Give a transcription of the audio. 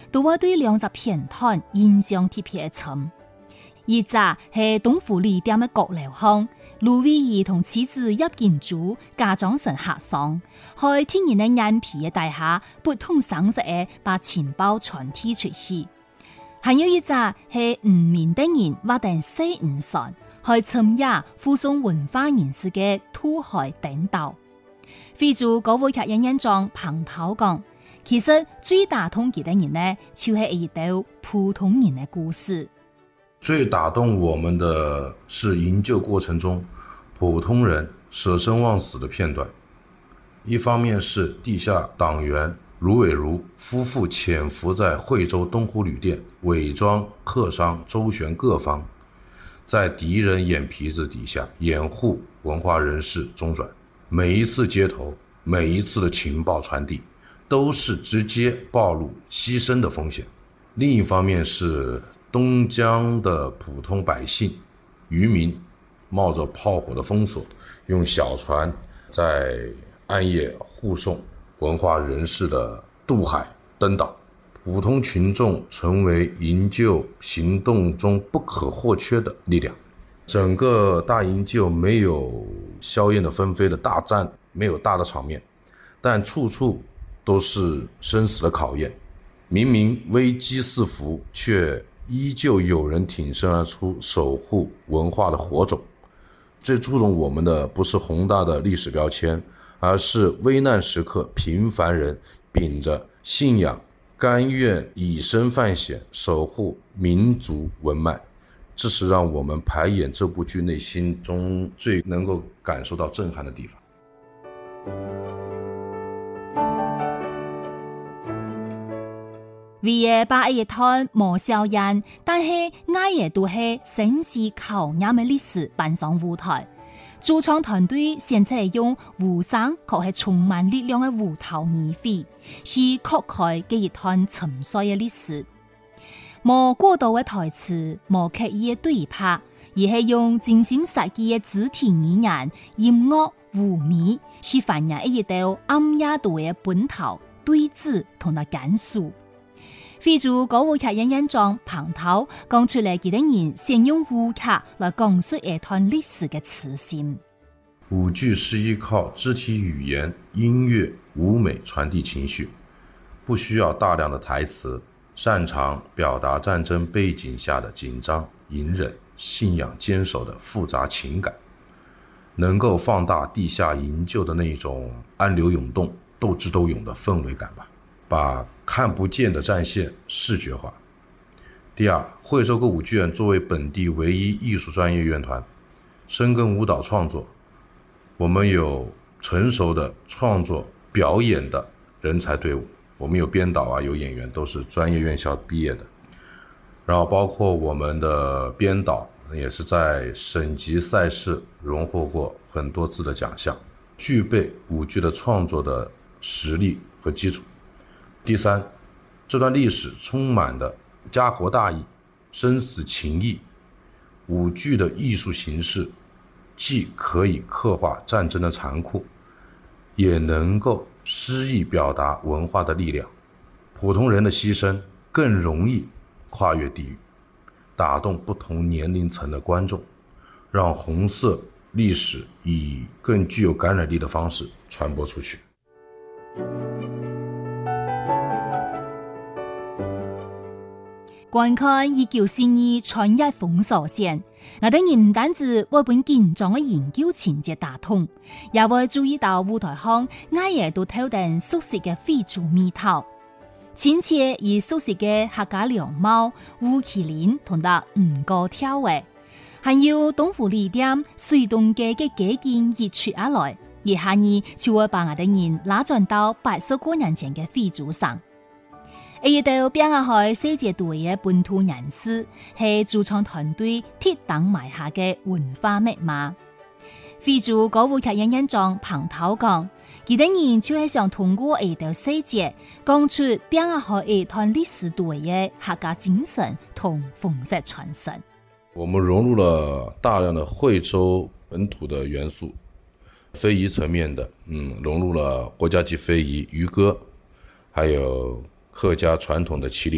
都會對兩隻片段印象特別深。一隻係東府里店嘅閣樓巷，盧偉儀同妻子葉建築假裝成客商，喺天然嘅眼皮嘅底下不同省色嘅把錢包傳遞出去。還有一隻係唔明的人或定西五山，去尋找附送文化人士嘅土海頂道。非洲歌舞劇演員長彭頭講，其實最打動佢的人呢，就係一道普通人的故事。 最打動我們的是營救過程中普通人捨生忘死的片段。一方面是地下黨員盧偉如夫婦潛伏在惠州東湖旅店，偽裝客商周旋各方，在敵人眼皮子底下掩護文化人士中轉。每一次接頭，每一次的情報傳遞，都是直接暴露犧牲的風險。另一方面是東江的普通百姓漁民冒着炮火的封鎖，用小船在暗夜護送文化人士的渡海登島，普通群眾成為營救行動中不可或缺的力量。整個大營救沒有硝煙的紛飛的大戰，沒有大的場面，但處處都是生死的考驗。明明危機四伏，卻依舊有人挺身而出，守護文化的火種。最觸動我們的不是宏大的歷史標籤，而是危難時刻平凡人秉着信仰，甘願以身犯險，守護民族文脈。這是讓我們排演這部劇內心中最能夠感受到震撼的地方。 為嘅把一段冇硝煙，但係挨嘢都係聲勢考驗嘅歷史搬上舞台。駐唱團隊先係用無聲卻係充滿力量嘅無頭耳飛，是確開嘅一段沉睡嘅歷史。冇過度嘅台詞，冇刻意嘅對白，而係用精心設計嘅肢體語言、音樂、舞美，是反映一道暗夜度嘅本頭對峙同埋簡述。非洲歌舞劇演員長彭頭講出嚟，幾多人先用舞劇來講述一段歷史嘅磁性。 舞劇是依靠肢體語言、音樂、舞美傳遞情緒，不需要大量的台詞，擅長表達戰爭背景下的緊張、隱忍、信仰堅守的複雜情感，能夠放大地下營救的那種暗流湧動、鬥智鬥勇的氛圍感吧。把看不見的戰線視覺化。第二，惠州歌舞劇院作為本地唯一藝術專業院團，深耕舞蹈創作，我們有成熟的創作表演的人才隊伍，我們有編導啊，有演員，都是專業院校畢業的。然後包括我們的編導也是在省級賽事榮獲過很多次的獎項，具備舞劇的創作的實力和基礎。第三，這段歷史充滿了家國大義、生死情義。舞劇的藝術形式既可以刻畫戰爭的殘酷，也能夠詩意表達文化的力量。普通人的犧牲更容易跨越地域，打動不同年齡層的觀眾，讓紅色歷史以更具有感染力的方式傳播出去。 觀看1942春日封鎖線，我哋唔單止會本緊張嘅研究情節打通，也會注意到舞台上挨夜都透定熟悉嘅非洲味道，親切而熟悉嘅客家涼帽、烏麒麟同埋吳哥跳嘅，還有東湖里店水動街嘅幾件熱出下來，而下年就會把我哋人拉轉到80多年前嘅非洲上。一道變下去世界隊嘅本土人士，係駐唱團隊鐵膽埋下嘅文化密碼。非洲歌舞劇演員長彭頭講，佢哋人就係想通過一道細節，講出變下去一段歷史隊嘅客家精神同風俗傳承。 我們融入了大量的惠州本土的元素，非遺層面的，融入了國家級非遺漁歌，還有客家傳統的麒麟